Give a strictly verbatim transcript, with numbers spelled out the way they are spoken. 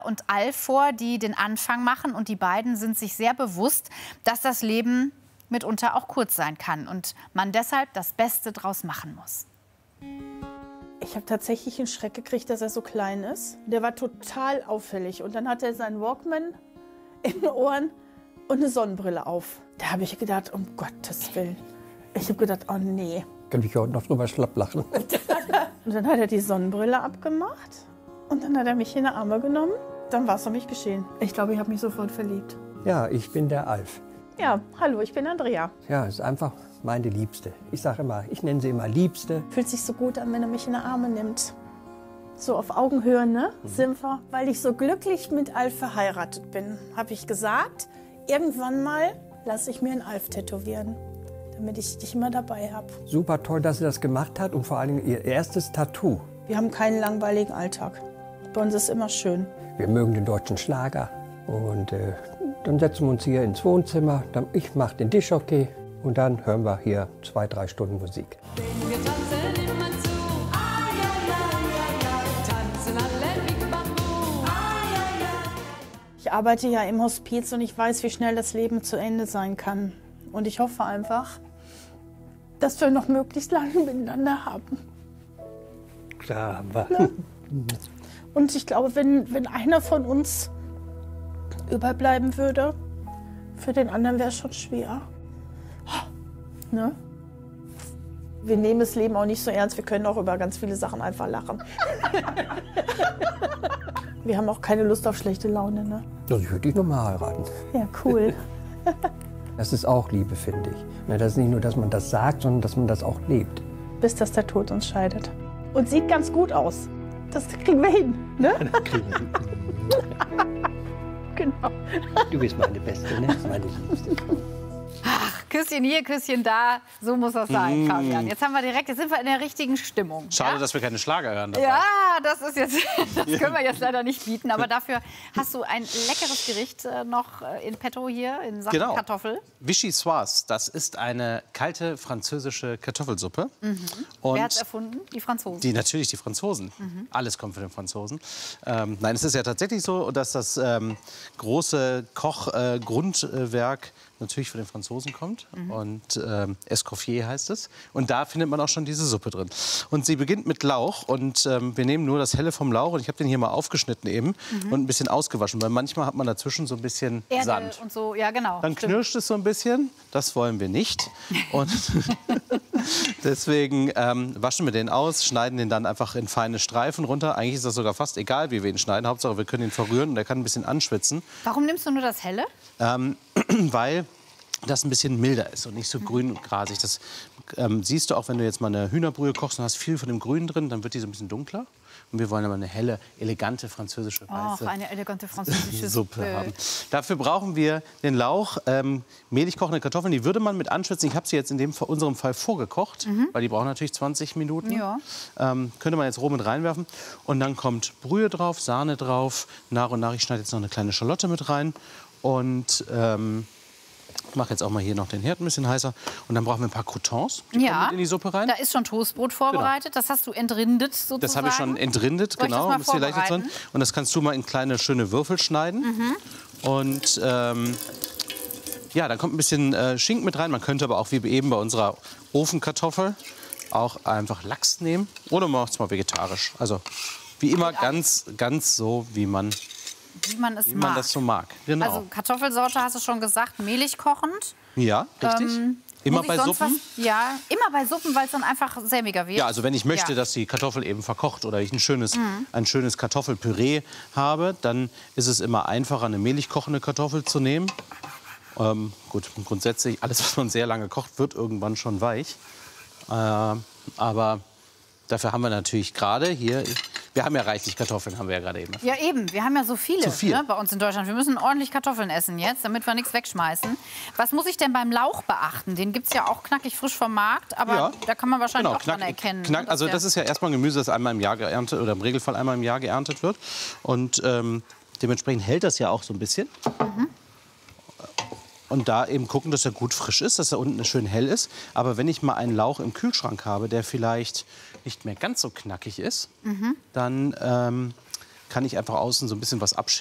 und Alf vor, die den Anfang machen. Und die beiden sind sich sehr bewusst, dass das Leben mitunter auch kurz sein kann und man deshalb das Beste draus machen muss. Ich habe tatsächlich einen Schreck gekriegt, dass er so klein ist. Der war total auffällig. Und dann hat er seinen Walkman in den Ohren und eine Sonnenbrille auf. Da habe ich gedacht, um Gottes Willen. Ich habe gedacht, oh nee. Kann ich heute noch drüber schlapp lachen. Und dann hat er die Sonnenbrille abgemacht und dann hat er mich in die Arme genommen. Dann war es um mich geschehen. Ich glaube, ich habe mich sofort verliebt. Ja, ich bin der Alf. Ja, hallo, ich bin Andrea. Ja, ist einfach meine Liebste. Ich sage immer, ich nenne sie immer Liebste. Fühlt sich so gut an, wenn er mich in die Arme nimmt. So auf Augenhöhe, ne, mhm. sind wir. Weil ich so glücklich mit Alf verheiratet bin, habe ich gesagt, irgendwann mal lasse ich mir einen Alf tätowieren, damit ich dich immer dabei habe. Super toll, dass sie das gemacht hat und vor allem ihr erstes Tattoo. Wir haben keinen langweiligen Alltag. Bei uns ist immer schön. Wir mögen den deutschen Schlager und äh, dann setzen wir uns hier ins Wohnzimmer. Dann, ich mache den Tischhockey und dann hören wir hier zwei, drei Stunden Musik. Wir tanzen immer zu, ai, ai, ai, ai, tanzen alle Big Bamboo, ai, ai, ai. Ich arbeite ja im Hospiz und ich weiß, wie schnell das Leben zu Ende sein kann. Und ich hoffe einfach, dass wir noch möglichst lange miteinander haben. Klar haben wir. Ja. Und ich glaube, wenn, wenn einer von uns überbleiben würde, für den anderen wäre es schon schwer. Ne? Wir nehmen das Leben auch nicht so ernst, wir können auch über ganz viele Sachen einfach lachen. Wir haben auch keine Lust auf schlechte Laune, ne? Also ich würde dich noch mal heiraten. Ja, cool. Das ist auch Liebe, finde ich. Das ist nicht nur, dass man das sagt, sondern dass man das auch lebt. Bis dass der Tod uns scheidet. Und sieht ganz gut aus. Das kriegen wir hin, ne? Das kriegen wir hin. Genau. Du bist meine Beste, ne? Meine Liebste. Ach, Küsschen hier, Küsschen da, so muss das sein, Fabian. Jetzt haben wir direkt, jetzt sind wir in der richtigen Stimmung. Schade, ja? dass wir keine Schlager hören dabei. Ja, das ist jetzt, das können wir jetzt leider nicht bieten. Aber dafür hast du ein leckeres Gericht äh, noch in petto hier in Sachen Genau. Kartoffel. Vichyssoise, das ist eine kalte französische Kartoffelsuppe. Mhm. Und Wer hat es erfunden? Die Franzosen. Die, natürlich die Franzosen. Mhm. Alles kommt von den Franzosen. Ähm, nein, es ist ja tatsächlich so, dass das ähm, große Koch-Grundwerk äh, natürlich von den Franzosen kommt. Mhm. Und ähm, Escoffier heißt es. Und da findet man auch schon diese Suppe drin. Und sie beginnt mit Lauch. Und ähm, wir nehmen nur das Helle vom Lauch. Und ich habe den hier mal aufgeschnitten eben mhm. und ein bisschen ausgewaschen. Weil manchmal hat man dazwischen so ein bisschen Erde Sand. Und so, ja, genau. Dann stimmt. knirscht es so ein bisschen. Das wollen wir nicht. Und deswegen ähm, waschen wir den aus, schneiden den dann einfach in feine Streifen runter. Eigentlich ist das sogar fast egal, wie wir ihn schneiden. Hauptsache, wir können ihn verrühren und er kann ein bisschen anschwitzen. Warum nimmst du nur das Helle? Ähm, weil das ein bisschen milder ist und nicht so grün und grasig. Das ähm, siehst du auch, wenn du jetzt mal eine Hühnerbrühe kochst und hast viel von dem Grün drin, dann wird die so ein bisschen dunkler. Und wir wollen aber eine helle, elegante französische weiße Och, eine elegante französische Suppe Suppe haben. Dafür brauchen wir den Lauch, ähm, mehlig kochende Kartoffeln. Die würde man mit anschwitzen. Ich habe sie jetzt in dem, unserem Fall vorgekocht, mhm. weil die brauchen natürlich zwanzig Minuten. Ja. Ähm, könnte man jetzt roh mit reinwerfen. Und dann kommt Brühe drauf, Sahne drauf. Nach und nach, ich schneide jetzt noch eine kleine Schalotte mit rein. Und ähm, ich mache jetzt auch mal hier noch den Herd ein bisschen heißer. Und dann brauchen wir ein paar Croutons. Die ja, kommen mit in die Suppe rein. Da ist schon Toastbrot vorbereitet. Genau. Das hast du entrindet sozusagen. Das habe ich schon entrindet, Soll genau. Ich das mal das drin. Und das kannst du mal in kleine, schöne Würfel schneiden. Mhm. Und ähm, ja, dann kommt ein bisschen äh, Schinken mit rein. Man könnte aber auch wie eben bei unserer Ofenkartoffel auch einfach Lachs nehmen. Oder man macht es mal vegetarisch. Also wie immer ganz, ganz so, wie man Wie man es Wie mag. man das so mag, genau. Also Kartoffelsorte hast du schon gesagt, mehlig kochend. Ja, richtig. Ähm, immer muss bei ich sonst Suppen? Was, ja, immer bei Suppen, weil es dann einfach sämiger wird. Ja, also wenn ich möchte, Ja. dass die Kartoffel eben verkocht oder ich ein schönes, mhm. ein schönes Kartoffelpüree habe, dann ist es immer einfacher, eine mehlig kochende Kartoffel zu nehmen. Ähm, gut, grundsätzlich, alles, was man sehr lange kocht, wird irgendwann schon weich. Äh, aber dafür haben wir natürlich gerade hier... Wir haben ja reichlich Kartoffeln, haben wir ja gerade eben. Ja, eben. Wir haben ja so viele Zu viel. Ne, bei uns in Deutschland. Wir müssen ordentlich Kartoffeln essen jetzt, damit wir nichts wegschmeißen. Was muss ich denn beim Lauch beachten? Den gibt es ja auch knackig frisch vom Markt, aber Ja. da kann man wahrscheinlich Genau, auch dran knack, erkennen. knack, also das ist ja erstmal ein Gemüse, das einmal im Jahr geerntet oder im Regelfall einmal im Jahr geerntet wird. Und ähm, dementsprechend hält das ja auch so ein bisschen. Mhm. Und da eben gucken, dass er gut frisch ist, dass er unten schön hell ist. Aber wenn ich mal einen Lauch im Kühlschrank habe, der vielleicht nicht mehr ganz so knackig ist, mhm. dann ähm, kann ich einfach außen so ein bisschen was abschirmen.